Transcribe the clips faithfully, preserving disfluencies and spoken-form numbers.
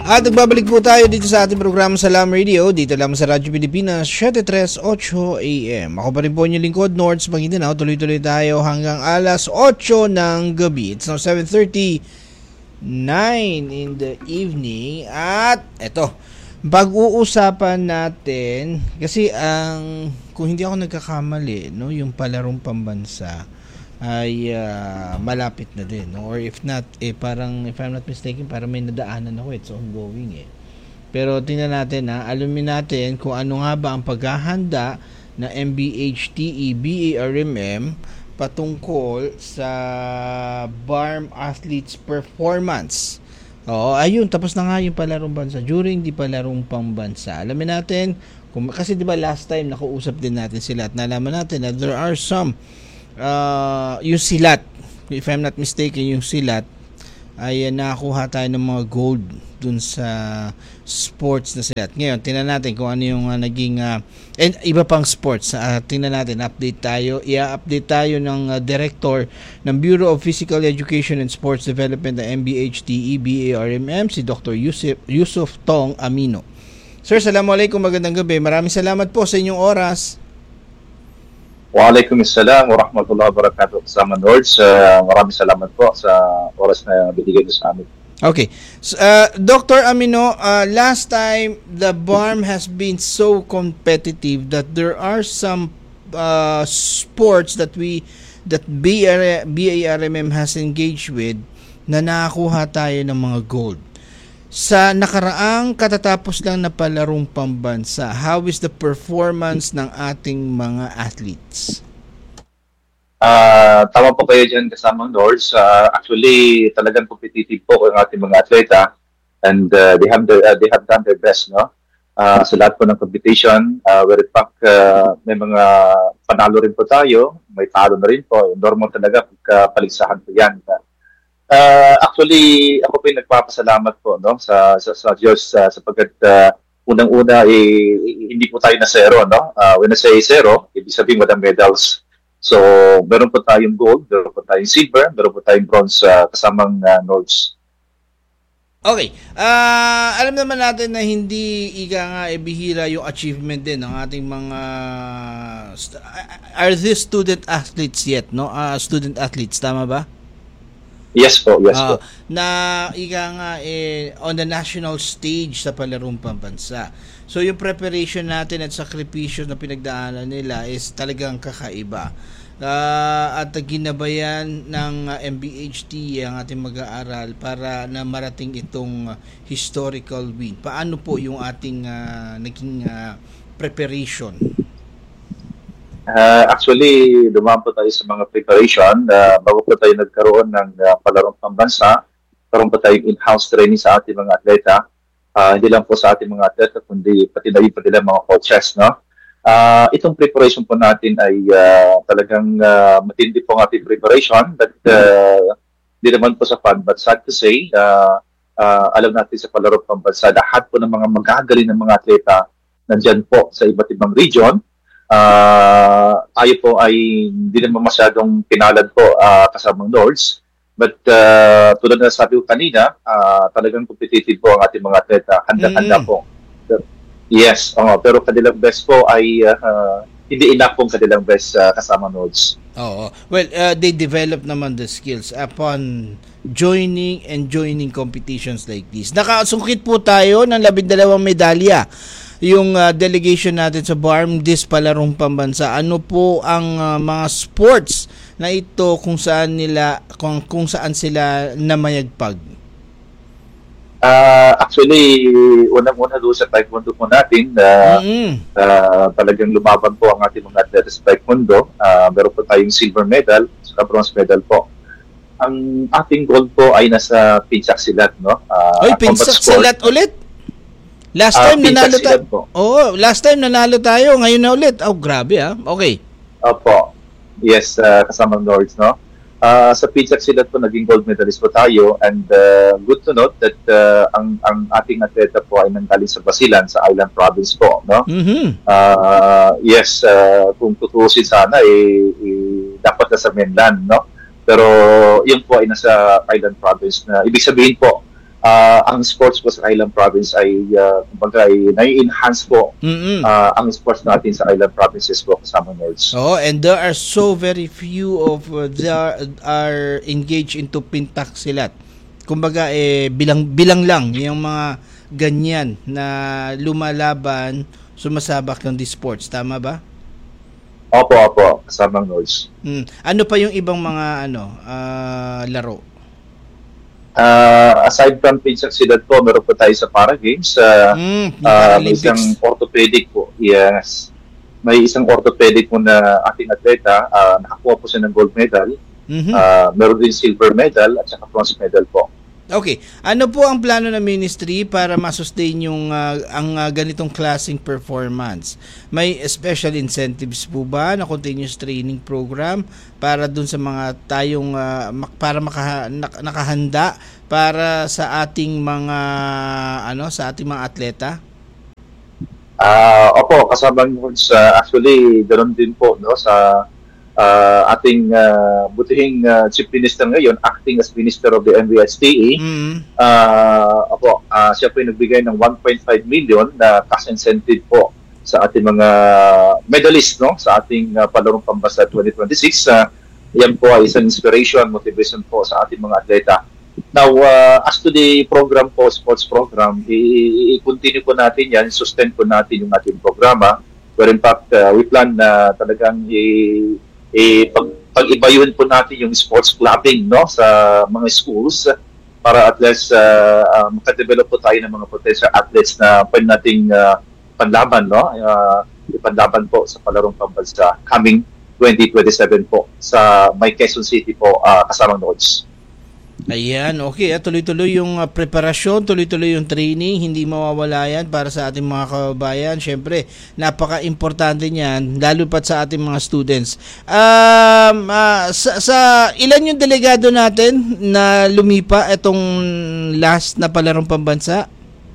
At nagbabalik po tayo dito sa ating programa Salam Radio, dito lang sa Radyo Pilipinas, seven thirty-eight A M. Ako pa rin po inyong lingkod, Nords Maguindanao. Tuloy-tuloy tayo hanggang alas eight ng gabi. It's now seven thirty-nine in the evening. At eto, pag-uusapan natin, kasi ang, kung hindi ako nagkakamali, no, yung palarong pambansa ay uh, malapit na din, no? Or if not, eh parang, if I'm not mistaken, parang may nadaanan ako, it's ongoing eh. Pero tingnan natin ha, alamin natin kung ano nga ba ang paghahanda na M B H T E B A R M M patungkol sa B A R M Athletes Performance. Oo, ayun, tapos na nga yung palarong bansa during di palarong pambansa. Alamin natin, kung, kasi di ba last time nakausap din natin sila at nalaman natin na there are some Uh, yung silat, if I'm not mistaken, yung silat ay uh, nakakuha tayo ng mga gold dun sa sports na silat. Ngayon, tingnan natin kung ano yung uh, naging uh, and iba pang sports. Uh, tingnan natin, update tayo. I-update tayo ng uh, Director ng Bureau of Physical Education and Sports Development ng M B H T E B A R M M, si Doctor Yusuf, Yusuf Tong Amino. Sir, assalamualaikum, magandang gabi. Maraming salamat po sa inyong oras. Waalaikumsalam warahmatullahi wabarakatuh. Kasama Nords, uh, maraming salamat po sa oras na binigay niyo sa amin. Okay. So, uh, Doctor Amino, uh, last time the B A R M has been so competitive that there are some uh, sports that we that B A R M M has engaged with na nakakuha tayo ng mga gold. Sa nakaraang katatapos lang na palarong pambansa, how is the performance ng ating mga athletes? Uh, tama po kayo dyan kasamang Nords. Uh, actually, talagang competitive po ang ating mga atleta and uh, they have the, uh, they have done their best, no? Uh, sa lahat po ng competition, uh, where in fact, uh, may mga panalo rin po tayo, may talo na rin po. Normal talaga pagkapaligsahan po yan. Uh, actually, ako po yung nagpapasalamat po, no, sa sa, sa Diyos uh, sapagkat uh, unang-una eh, hindi po tayo na zero, no. Uh, when I say zero, ibig sabihin walang medals. So, meron po tayong gold, meron po tayong silver, meron po tayong bronze uh, kasamang uh, Nords. Okay. Uh, alam naman natin na hindi ika nga ibihira yung achievement din ng ating mga st- are these student athletes yet, no? Uh, student athletes, tama ba? Yes po, yes uh, po. Na ika nga eh, on the national stage sa palarong pambansa. So yung preparation natin at sakripisyo na pinagdaanan nila is talagang kakaiba. Uh, at ginabayan ng uh, M B H T ang ating mag-aaral para na marating itong uh, historical win. Paano po yung ating uh, naging uh, preparation? Uh, actually, dumaan po tayo sa mga preparation. Uh, bago po tayo nagkaroon ng uh, palarong pambansa, karoon po tayo in-house training sa ating mga atleta. Uh, hindi lang po sa ating mga atleta, kundi pati na rin pati lang mga coaches, no? Uh, itong preparation po natin ay uh, talagang uh, matindi po ang ating preparation, but uh, hindi naman po sa fun. But sad to say, uh, uh, alam natin sa palarong pambansa, lahat po ng mga magagaling ng mga atleta nandyan po sa iba't ibang region. Uh, tayo po ay hindi naman masyadong pinalad po uh, kasamang Nords. But uh, tulad na sabi ko kanina, uh, talagang competitive po ang ating mga atleta. Handa-handa mm. po. Pero, yes, uh, pero kanilang best po ay uh, hindi enough pong kanilang best uh, kasama Nords. Oo. Well, uh, they develop naman the skills upon joining and joining competitions like this. Nakasungkit po tayo ng labindalawang medalya. Yung uh, delegation natin sa B A R M this palarong pambansa. Ano po ang uh, mga sports na ito kung saan nila kung, kung saan sila namayagpag? Uh, actually, unang-una doon sa taekwondo po natin, uh, mm-hmm. uh, talagang lumaban po ang ating mga atleta sa taekwondo. Uh, meron po tayong silver medal, saka bronze medal po. Ang ating gold po ay nasa pinsak silat, no? Uh, Oy, pinsak silat ulit? Last time uh, nanalo tayo. Oo, last time nanalo tayo, ngayon na ulit. Oh, grabe ah. Okay. Opo. Yes, uh, kasama Nords, no? Uh, sa pinsak silat po, naging gold medalist po tayo, and uh, good to note that uh, ang ang ating atleta po ay nanggaling sa Basilan, sa Island Province po, no? Mm-hmm. Uh, yes, uh, kung tutusin sana, eh, eh, dapat na sa mainland, no? Pero yun po ay nasa Island Province na, ibig sabihin po, uh, ang sports po sa Island Province ay uh, kumbaga ay nai-enhance po uh, ang sports natin sa Island Provinces po kasama Nords. Oh, and there are so very few of uh, that are engaged into pentaksilat. Kumbaga eh bilang bilang lang yung mga ganyan na lumalaban, sumasabak ng di sports, tama ba? Opo, opo, kasama Nords. Hmm. Ano pa yung ibang mga ano uh, laro? Uh, aside from pentaksilad po, meron po tayo sa para games. Uh, mm, uh, may isang orthopedic po. Yes. May isang orthopedic po na ating atleta. Uh, nakakuha po siya ng gold medal. Mm-hmm. Uh, meron din silver medal at saka bronze medal po. Okay. Ano po ang plano ng ministry para masustain yung uh, ang uh, ganitong klaseng performance? May special incentives po ba na continuous training program para dun sa mga tayong uh, para maka, nak, nakahanda para sa ating mga ano sa ating mga atleta? Ah, uh, opo, kasama sa actually ganoon din po no sa uh, ating uh, butihing uh, chief minister ngayon, acting as minister of the M V H T E. Mm-hmm. Uh, opo, uh, siya po yung nagbigay ng one point five million na cash incentive po sa ating mga medalist no sa ating uh, palarong pambansa twenty twenty-six. Uh, yan po ay isang inspiration, motivation po sa ating mga atleta. Now, uh, as to the program po, sports program, i-continue po natin yan, sustain po natin yung ating programa, where in fact, uh, we plan na talagang i- i- pag, pag-ibayuhin po natin yung sports clubbing no, sa mga schools para at least uh, uh, makadevelop po tayo ng mga potential athletes na pwede nating uh, panlaban, no? Uh, ipanlaban po sa palarong pambansa coming twenty twenty-seven po sa May Quezon City po, uh, kasamang Nords. Ayan, okay. Ah, tuloy-tuloy yung uh, preparasyon, tuloy-tuloy yung training, hindi mawawala yan para sa ating mga kababayan. Siyempre, napaka-importante niyan, lalo pat sa ating mga students. Um, uh, sa, sa ilan yung delegado natin na lumipa itong last na palarong pambansa?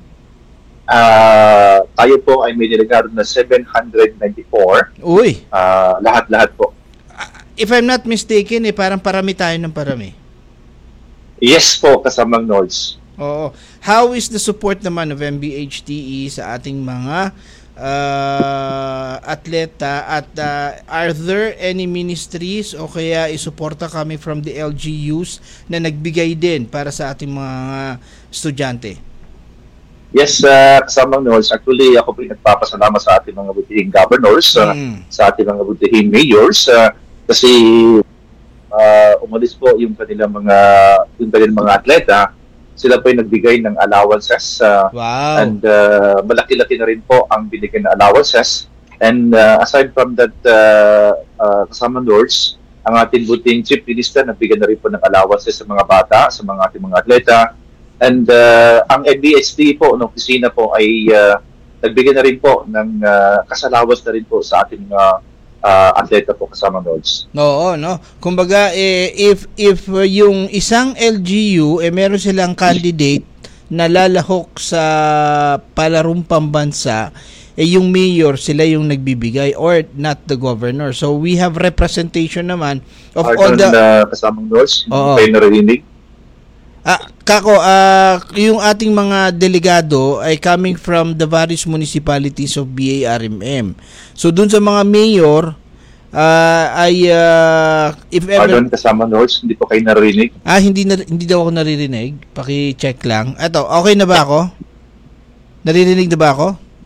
Uh, tayo po ay may delegado na seven hundred ninety-four. Uy! Uh, lahat-lahat po. Uh, if I'm not mistaken, eh, parang parami tayo ng parami. Yes po, kasamang Nords. Oo. How is the support naman of M B H T E sa ating mga uh, atleta at uh, are there any ministries o kaya isuporta kami from the L G Us na nagbigay din para sa ating mga estudyante? Yes, uh, kasamang Nords. Actually, ako po nagpapasalamat sa ating mga butihing governors, uh, mm. sa ating mga butihing mayors, uh, kasi Uh, umalis po yung kanilang mga yung kanilang mga atleta, sila po yung nagbigay ng allowances uh, wow. and uh, malaki-laki na rin po ang binigay na allowances, and uh, aside from that uh, uh, kasama Nords, ang ating buting chief minister nagbigay na rin po ng allowances sa mga bata, sa mga ating mga atleta, and uh, ang M B H T po ng opisina po ay uh, nagbigay na rin po ng uh, kasalawas na rin po sa ating uh, Uh, atleta po kasama Nords. Oo, no. Kumbaga eh, if if uh, yung isang L G U eh meron silang candidate na lalahok sa palarong pambansa, eh yung mayor sila yung nagbibigay or not the governor. So we have representation naman of Pardon, all the uh, kasamang Nords. Oo. Kayo narinig? Ah, kako, ah, yung ating mga delegado ay coming from the various municipalities of B A R M M. So dun sa mga mayor uh, ay uh, if ever Pardon, kasama Nords, hindi po kayo narinig? Ah, hindi na, hindi daw ako naririnig. Paki-check lang. Eto, okay na ba ako? Naririnig na ba ako?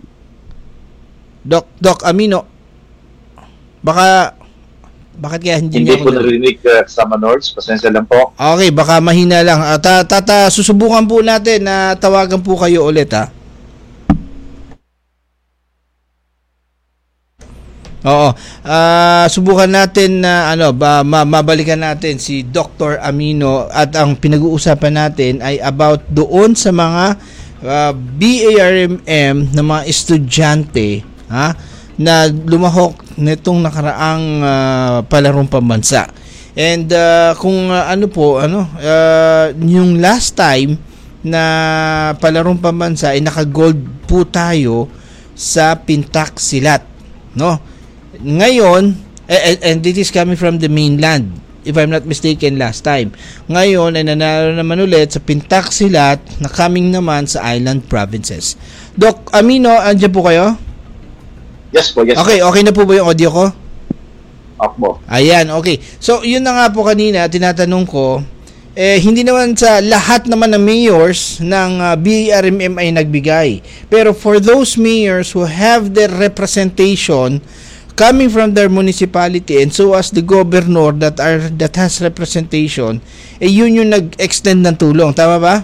Doc Doc Amino. Baka Bakit kaya hindi, hindi niya po narinig uh, kasama Nords? Pasensya lang po. Okay, baka mahina lang. Uh, tata, susubukan po natin na tawagan po kayo ulit, ha? Oo. Uh, subukan natin na ano, ba, ma- mabalikan natin si Doctor Amino at ang pinag-uusapan natin ay about doon sa mga uh, B A R M M na mga estudyante, ha? Na lumahok nitong nakaraang uh, palarong pambansa. And uh, kung uh, ano po, ano, uh, yung last time na palarong pambansa ay naka-gold po tayo sa pentaksilat, no? Ngayon, and, and this is coming from the mainland. if I'm not mistaken, last time. Ngayon ay nanalo naman ulit sa Pintaksilat na coming naman sa Island Provinces. Doc Amino, andyan po kayo? Yes po, yes. Okay, okay na po ba yung audio ko? Opo. Ayan, okay. So, yun na nga po kanina, tinatanong ko, eh, hindi naman sa lahat naman ng mayors ng uh, B A R M M ay nagbigay. Pero for those mayors who have their representation coming from their municipality and so as the governor that are that has representation, eh yun yung nag-extend ng tulong. Tama ba?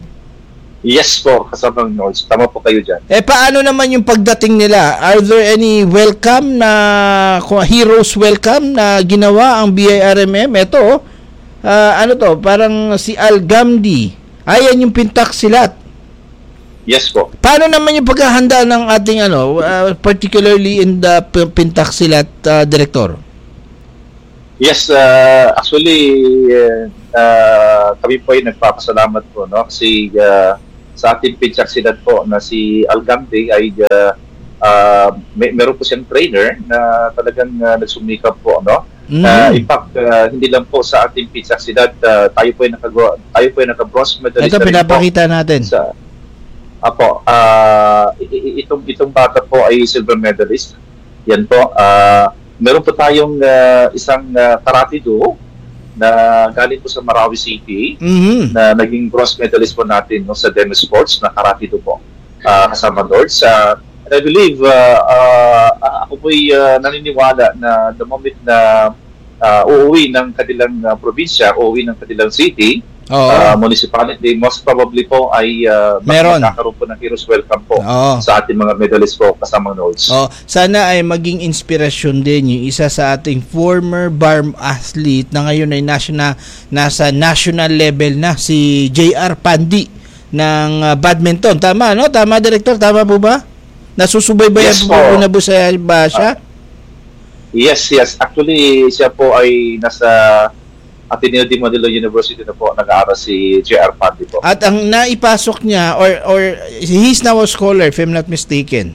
Yes po, Kasamang Nords. Tama po kayo dyan. Eh, paano naman yung pagdating nila? Are there any welcome na, heroes welcome na ginawa ang B I R M M? Ito, uh, ano to, parang si Al Gamdi. Ayan yung Pintaksilat. Yes po. Paano naman yung paghahanda ng ating, ano, uh, particularly in the Pintaksilat, uh, Director? Yes, uh, actually, uh, uh, kami po ay nagpapasalamat po, no? Kasi, uh, sa ating Pintaksilat po na si Al Gamdi ay uh, uh, may, meron po siyang trainer na talagang uh, nagsumikap po, no? Mm. Uh, in fact, uh, hindi lang po sa ating Pintaksilat, uh, tayo po ay naka tayo po ay naka-bronze medalist. Ito pinapakita po natin. Sa, apo, uh, itong itong bata po ay silver medalist. Yan po. Uh, meron po tayong uh, isang uh, karate duo na galing po sa Marawi City, mm-hmm. na naging bronze medalist po natin, no, sa Demo Sports na karate do po, uh, kasama Lords. Uh, and I believe, uh, uh, ako po'y uh, naniniwala na the moment na uh, uuwi ng kanilang uh, probinsya, uuwi ng kanilang city, uh, municipality, most probably po ay uh, magkakaroon po ng Heroes Welcome po. Oo. Sa ating mga medalist po kasama Lords. Oh, sana ay maging inspirasyon din yung isa sa ating former B A R M athlete na ngayon ay national, nasa national level na, si J R Pandi ng uh, badminton. Tama, no? Tama, Director? Tama po ba? Nasusubaybayan yes, po po na po sa ba siya? Uh, yes, yes. Actually, siya po ay nasa Ateneo de Manila University na po nag-aaral si J R Pandi po. At ang naipasok niya, or or he's now a scholar if I'm not mistaken.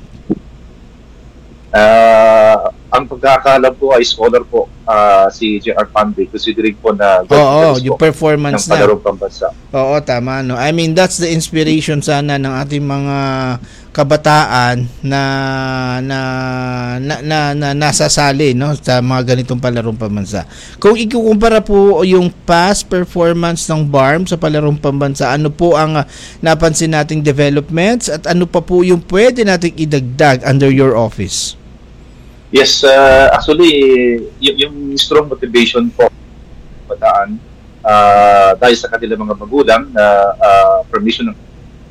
Uh, ang pagkakaalam po ay scholar po uh, si J R Pandi, considering po na Oo, oh, yung performance ng palarong pambansa. Oo, tama, no. I mean, that's the inspiration sana ng ating mga kabataan na na na, na, na nasasali, no, sa mga ganitong palarong pambansa. Kung ikukumpara po yung past performance ng B A R M sa palarong pambansa, ano po ang uh, napansin nating developments at ano pa po yung pwede nating idagdag under your office? Yes, uh, actually, y- yung strong motivation po kabataan uh, dahil sa kanilang mga magulang na uh, permission ng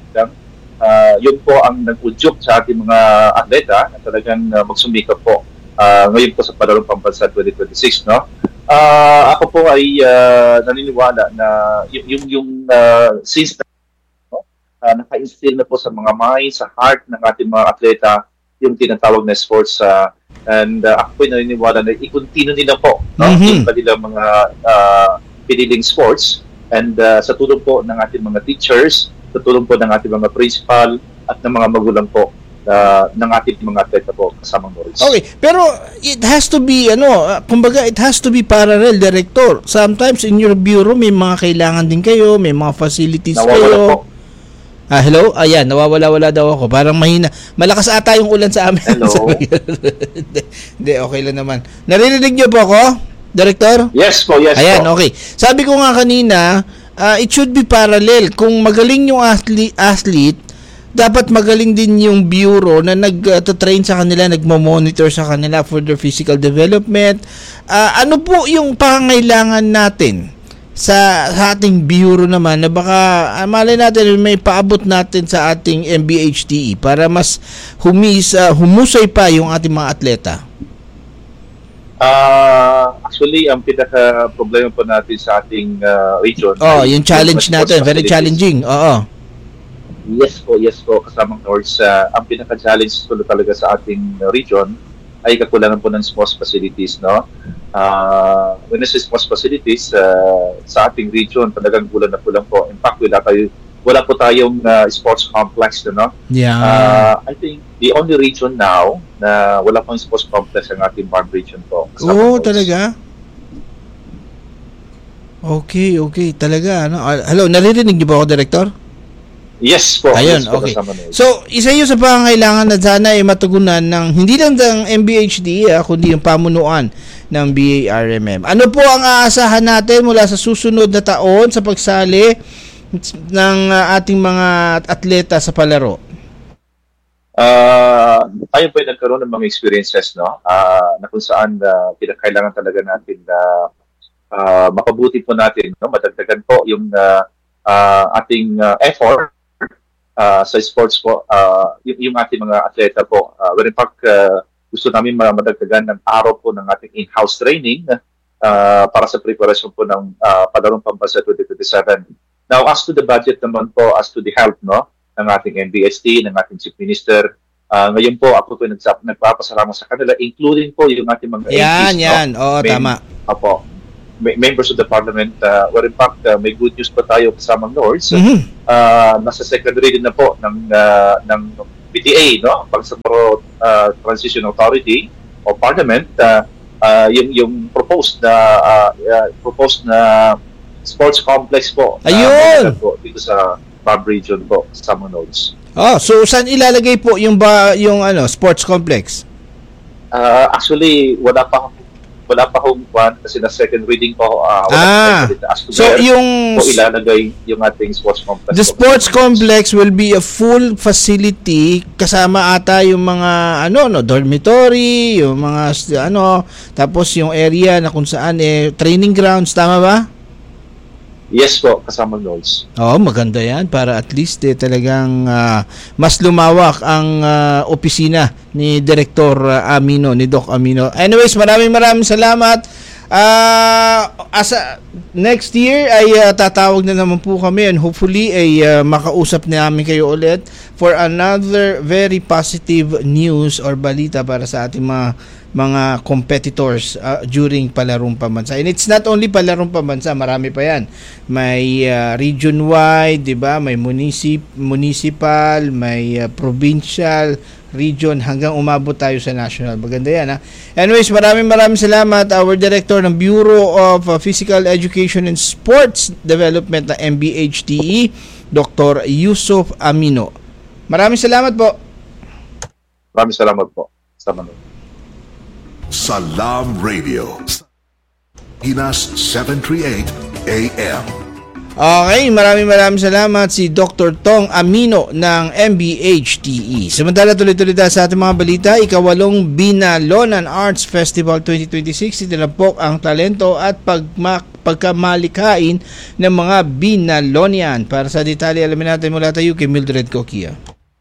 Uh, yun po ang nag-udyok sa ating mga atleta na talagang uh, magsumikap po uh, ngayon po sa Palarong Pambansa twenty twenty-six, no? Uh, ako po ay uh, naniniwala na y- yung yung uh, since na, no? uh, naka-instill na po sa mga mind, sa heart ng ating mga atleta yung tinatawag na sports, uh, and uh, ako po ay naniniwala na i-continue nila po, no? Mm-hmm. Yung kanilang mga uh, piniling sports, and uh, sa tulong po ng ating mga teachers, sa tulong po ng ating mga principal at ng mga magulang po uh, ng ating mga atleta po kasamang Nords. Okay, pero it has to be, ano, uh, kumbaga it has to be parallel, Director. Sometimes in your bureau may mga kailangan din kayo, may mga facilities nawawala kayo. Po. Ah, hello? Ayan, nawawala-wala daw ako. Parang mahina. Malakas ata yung ulan sa amin. Hello? Hindi, okay lang naman. Naririnig niyo po ako, Director? Yes po, yes Ayan, po. okay. Sabi ko nga kanina, Uh, it should be parallel. Kung magaling yung athlete, athlete dapat magaling din yung bureau na nag-train uh, sa kanila, nagmo-monitor sa kanila for their physical development. Uh, ano po yung pangangailangan natin sa, sa ating bureau naman na baka uh, malay natin may paabot natin sa ating M B H T E para mas humis, uh, humusay pa yung ating mga atleta? Uh, actually, ang pinaka-problema po natin sa ating uh, region. Oh, yung challenge natin, very challenging. Oo. Yes po, yes po, kasamang Nords. Uh, ang pinaka-challenge tuloy talaga sa ating uh, region ay kakulangan po ng sports facilities, no? Uh, when I say sports facilities, uh, sa ating region, talagang kulang na kulang po. In fact, wala tayo wala po tayong uh, sports complex, no? Yeah. Uh, I think the only region now na wala pang sports complex ang ating B A R M region po. Oo, oh, talaga? Okay, okay. Talaga, ano? Ah, hello, naririnig niyo ba ako, Director? Yes po. Ayun, yes po, okay. kasama na yun. So, isa yun sa pangangailangan na sana ay matugunan ng hindi lang ng M B H D, ah, kundi yung pamunuan ng B A R M M. Ano po ang aasahan natin mula sa susunod na taon sa pagsali ng uh, ating mga atleta sa palaro? Uh, tayo po ay nagkaroon ng mga experiences, no? Uh, na kung saan uh, kinakailangan talaga natin na uh, makabuti po natin, no? Madagdagan po yung uh, uh, ating uh, effort uh, sa sports po, uh, yung, yung ating mga atleta po. Uh, when in fact, uh, gusto namin madagdagan ng araw po ng ating in-house training uh, para sa preparation po ng uh, Palarong Pambansa twenty twenty-seven. Now, as to the budget naman po, as to the help, no? Ng ating M B H D, ng ating Chief Minister. Uh, ngayon po, ako po nagsap, nagpapasalamat sa kanila, including po yung ating mga yan, M Ps. Yan, no? Oo, Mem- tama. Apo, may, members of the Parliament, uh, where in fact, uh, may good news pa tayo kasamang Nords. Mm-hmm. Uh, nasa second reading na po ng, uh, ng P T A, no? Bangsamoro uh, Transition Authority o Parliament, uh, uh, yung, yung proposed na, uh, uh, proposed na sports complex po. Ayun! Uh, po, dito sa Bab region po, sa Nodes. Oh, so saan ilalagay po yung ba yung ano, sports complex? Uh, actually, wala pa wala pa hong one kasi na second reading po. Uh, ah, so there, yung po ilalagay yung ating sports complex. The sports complex will be a full facility kasama ata yung mga ano no dormitory, yung mga ano, tapos yung area na kung saan eh training grounds, tama ba? Yes po, kasama nodes. Oo, maganda yan para at least eh, talagang uh, mas lumawak ang uh, opisina ni Director uh, Amino, ni Doc Amino. Anyways, maraming maraming salamat. Uh, as a, next year ay uh, tatawag na naman po kami and hopefully ay uh, makausap namin kayo ulit for another very positive news or balita para sa ating mga mga competitors uh, during Palarong Pambansa. And it's not only Palarong Pambansa, marami pa yan. May uh, region-wide, 'di ba? May municip, municipal, may uh, provincial, region, hanggang umabot tayo sa national. Maganda yan, ha? Anyways, maraming maraming salamat our Director ng Bureau of uh, Physical Education and Sports Development na M B H D E, Doctor Yusuf Amino. Maraming salamat po. Maraming salamat po. Salamat. Salam Radio, Pinas seven thirty-eight A M. Okay, maraming maraming salamat si Doctor Tong Amino ng M B H D E. Samantala, tuloy-tuloy tayo sa ating mga balita. Ikawalong Binalonan Arts Festival twenty twenty-six, itinampok ang talento at pagmak pagkamalikain ng mga Binalonian. Para sa detalye, alamin natin mula tayo kay Mildred Coquia.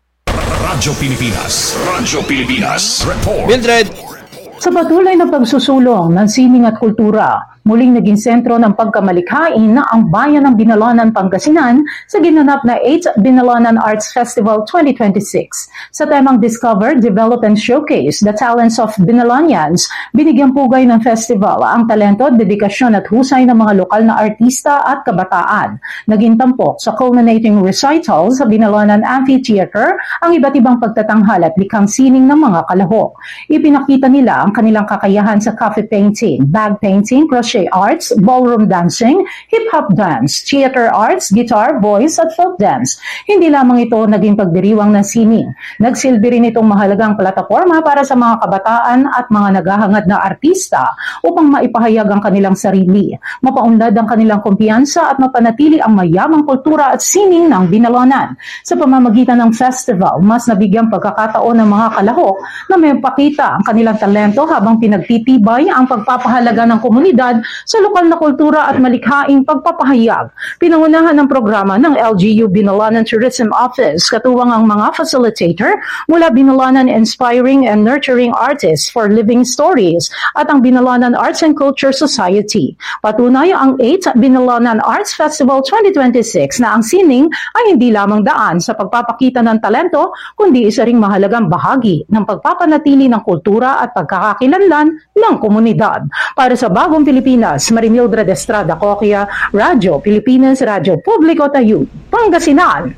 Radyo Pilipinas, Radyo Pilipinas, Report. Mildred. Sa patuloy na pagsusulong ng sining at kultura, muling naging sentro ng pagkamalikhain na ang bayan ng Binalonan, Pangasinan sa ginanap na eighth Binalonan Arts Festival twenty twenty-six. Sa temang Discover, Develop and Showcase the Talents of Binalonians, binigyang pugay ng festival ang talento, dedikasyon at husay ng mga lokal na artista at kabataan. Naging tampok sa culminating recital sa Binalonan Amphitheater ang iba't ibang pagtatanghal at likhang sining ng mga kalahok. Ipinakita nila ang kanilang kakayahan sa coffee painting, bag painting, crochet arts, ballroom dancing, hip-hop dance, theater arts, guitar, voice at folk dance. Hindi lamang ito naging pagdiriwang ng sining. Nagsilbi rin itong mahalagang plataforma para sa mga kabataan at mga naghahangad na artista upang maipahayag ang kanilang sarili, mapaunlad ang kanilang kumpiyansa at mapanatili ang mayamang kultura at sining ng Binalonan. Sa pamamagitan ng festival, mas nabigyang pagkakataon ng mga kalahok na may pakita ang kanilang talento habang pinagtitibay ang pagpapahalaga ng komunidad sa lokal na kultura at malikhaing pagpapahayag. Pinangunahan ng programa ng L G U Binalonan Tourism Office katuwang ang mga facilitator mula Binalonan Inspiring and Nurturing Artists for Living Stories at ang Binalonan Arts and Culture Society. Patunay ang eighth Binalonan Arts Festival twenty twenty-six na ang sining ay hindi lamang daan sa pagpapakita ng talento kundi isa ring mahalagang bahagi ng pagpapanatili ng kultura at pagkakakilanlan ng komunidad. Para sa Bagong Pilipinas, Marimildred Estrada Coquia, Radyo Pilipinas, Radyo Publiko Tayo, Pangasinan.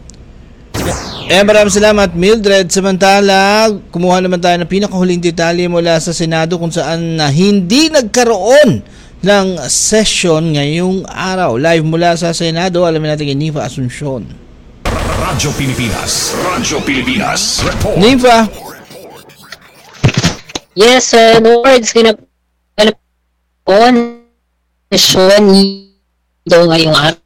Eh, maraming salamat, Mildred. Samantala, kumuha naman tayo ng pinakahuling detalye mula sa Senado kung saan na hindi nagkaroon ng session ngayong araw. Live mula sa Senado, alamin natin kay Nifa Asuncion. Radyo Pilipinas. Radyo Pilipinas. Report. Nifa. Yes, sir. No words. Kinap- on session daw ngayong araw.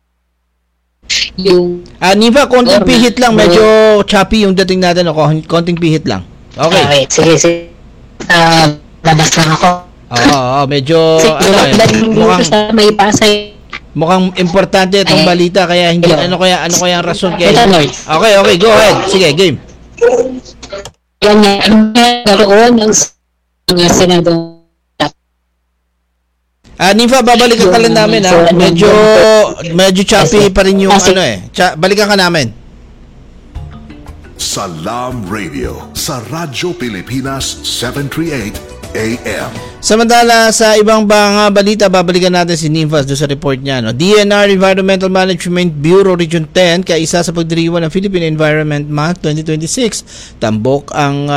Yung Ah, Nifa, konting Norma. pihit lang. Medyo choppy yung dating natin. O, konting pihit lang. Okay. Ah, wait, sige, sige. Ah, labas lang ako. Oo, oo, medyo ano eh, mukhang, sa may pasay. mukhang importante itong Ay. balita kaya hindi Hello. ano kaya ano kaya ang rason kaya. Ito, Lord. Okay, okay, go ahead. Sige, game. Yan nga, ang nagkaroon ng mga senado. Ah, Nifa, babalikan ka lang namin ha. Medyo medyo choppy pa rin yung ano eh. Cha- balikan ka namin. Salam Radio sa Radyo Pilipinas seven thirty-eight A M. Samantala sa ibang mga balita, babalikan natin si Nifa doon sa report niya. No? D N R Environmental Management Bureau Region ten, kaisa sa pagdiriwang ng Philippine Environment Month twenty twenty-six. Tambok ang